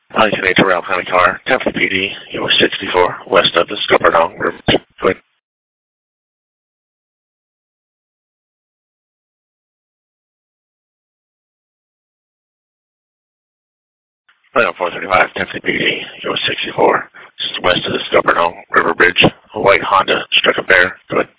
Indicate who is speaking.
Speaker 1: Huntington H. Royale County Car, 10th PD, US 64, west of the Scuppernong River. Go ahead. 435, 10th PD, US 64, just west of the Scuppernong River Bridge. A white Honda struck a bear. Go ahead.